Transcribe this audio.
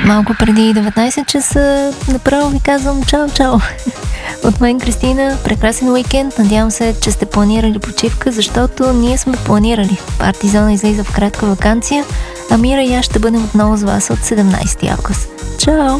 Малко преди 19 часа направо ви казвам чао. От мен, Кристина, прекрасен уикенд. Надявам се, че сте планирали почивка, защото ние сме планирали. Партизона излиза в кратка ваканция, а Мира и аз ще бъдем отново с вас от 17 август. Чао!